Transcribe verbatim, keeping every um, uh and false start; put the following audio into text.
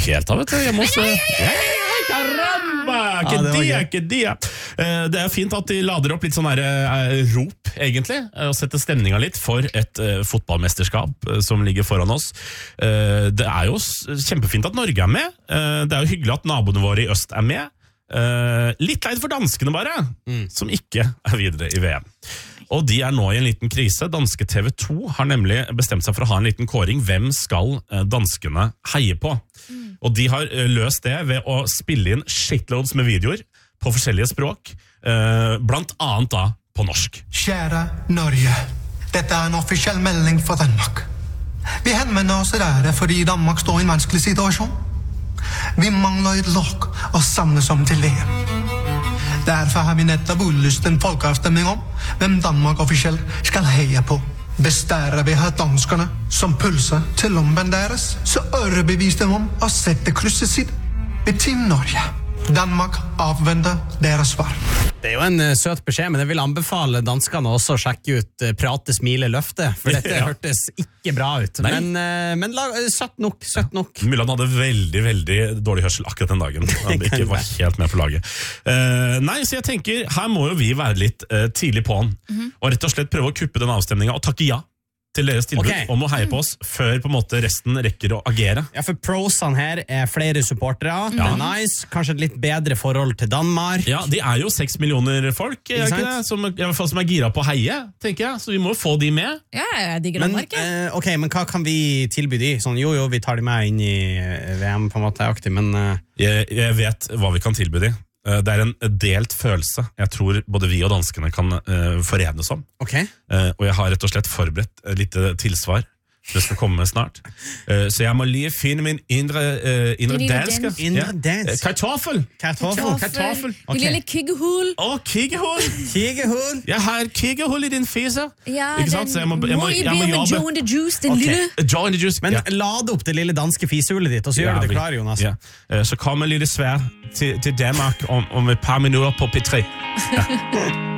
helt av, vet du. Jeg må se. Caramba! Ikke dia, ikke dia. Det er fint at de lader opp litt sånn her uh, rop, egentlig, og setter stemninga litt for et uh, fotballmesterskap uh, som ligger foran oss. Uh, det er jo kjempefint at Norge er med. Uh, det er jo hyggelig at naboene våre i øst er med. Uh, litt leid for danskene bare, mm. som ikke er videre i V M. Og de er nå i en liten krise. Danske T V to har nemlig bestemt seg for å ha en liten kåring. Hvem skal danskene heie på? Mm. Og de har løst det ved å spille inn shitloads med videoer på forskjellige språk, blant annet da på norsk. Kjære Norge, dette er en offisiell melding fra Danmark. Vi henvender oss der fordi Danmark står i en vanskelig situasjon. Vi mangler et lag å samles om til V M. Derfor har vi nettopp utlyst en folkeavstemning om hvem Danmark offisielt skal heie på. Hvis dere vil ha danskerne som pulser til lommen deres, så overbevis dem om å sette krysset sitt ved Team Norge. Danmark avventer deres svar. Det er jo en uh, søt beskjed, men jeg vil anbefale danskene også å sjekke ut uh, Prate, smile, løfte, for dette ja. hørtes ikke bra ut. Nei. Men, uh, men la, uh, søtt nok, søtt nok. Ja. Mulig han hadde veldig, veldig dårlig hørsel akkurat den dagen. Han ikke var helt med på laget. Uh, nei, så jeg tenker, her må jo vi være litt uh, tidlig på han, mm-hmm. og rett og slett prøve å kuppe den avstemningen og takke ja til deres tilbud okay. om å heie på oss før på en måte resten rekker å agere. Ja, for prosene her er flere supportere, ja. Det er nice, kanskje et litt bedre forhold til Danmark. Ja, de er jo seks millioner folk, er ikke det? Som, i hvert fall som er gira på å heie, tenker jeg, så vi må jo få de med. Ja, jeg digger Danmark. Men, uh, ok, men hva kan vi tilby de? Sånn, jo, jo, vi tar de med inn i V M på en måte, aktiv, men... Uh... Jeg, jeg vet hva vi kan tilby de. Det er en delt følelse jeg tror både vi og danskene kan uh, forenes om. Okay. Uh, og jeg har rett og slett forberedt et lite tilsvar. Det skal komme snart. Uh, så jeg må lige finne min indre, uh, indre danske. Indre dansk. Ja. Kartoffel. Kartoffel. Kartoffel. Okay. Lille kiggehul. Å, oh, kiggehul. Kiggehul. Jeg har et kiggehul i din fise. Ja, ikke sant? Så jeg må, jeg må, jeg må jobbe. Joe in the juice, den okay. lille. Joe in the juice. Men ja. lad opp det lille danske fisehullet ditt, og så ja, gjør du det klar, Jonas. Ja. Uh, så kommer lille svær til, til Danmark om, om et par minutter på P tre. Ja.